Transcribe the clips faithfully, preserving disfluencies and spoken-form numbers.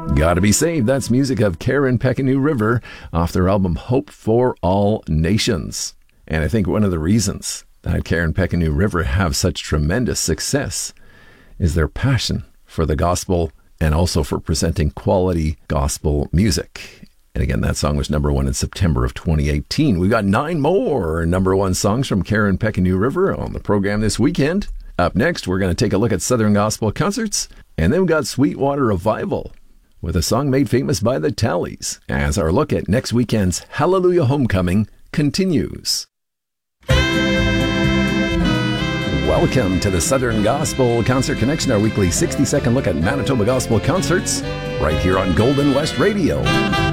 Gotta Be Saved. That's music of Karen Peckanieu River off their album Hope for All Nations. And I think one of the reasons that Karen Peckanieu River have such tremendous success is their passion for the gospel and also for presenting quality gospel music. And again, that song was number one in September of twenty eighteen. We've got nine more number one songs from Karen Peckanieu River on the program this weekend. Up next, we're going to take a look at Southern Gospel Concerts, and then we've got Sweetwater Revival with a song made famous by the Tallies, as our look at next weekend's Hallelujah Homecoming continues. Welcome to the Southern Gospel Concert Connection, our weekly sixty-second look at Manitoba Gospel Concerts, right here on Golden West Radio.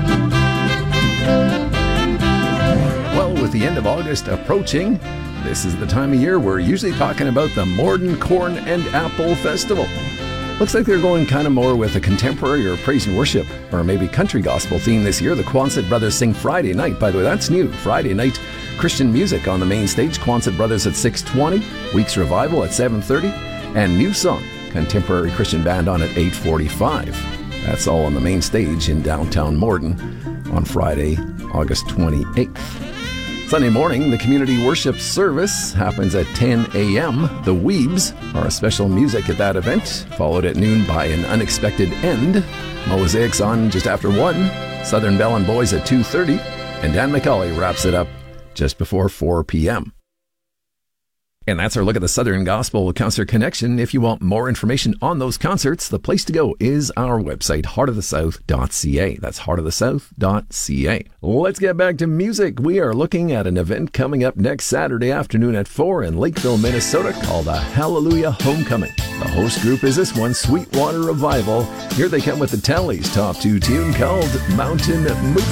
Well, with the end of August approaching, this is the time of year we're usually talking about the Morden Corn and Apple Festival. Looks like they're going kind of more with a contemporary or praise and worship, or maybe country gospel theme this year. The Quonset Brothers sing Friday night. By the way, that's new. Friday night Christian music on the main stage. Quonset Brothers at six twenty, Weeks Revival at seven thirty, and New Song, contemporary Christian band, on at eight forty-five. That's all on the main stage in downtown Morden on Friday, August twenty-eighth. Sunday morning, the community worship service happens at ten a.m. The Weebs are a special music at that event, followed at noon by an unexpected end. Mosaics on just after one, Southern Belle and Boys at two thirty, and Dan McCauley wraps it up just before four p.m. And that's our look at the Southern Gospel Concert Connection. If you want more information on those concerts, the place to go is our website, heart of the south dot c a. That's heart of the south dot c a. Let's get back to music. We are looking at an event coming up next Saturday afternoon at four in Lakeville, Minnesota, called the Hallelujah Homecoming. The host group is this one, Sweetwater Revival. Here they come with the Tallies' top two tune called Mountain Movement.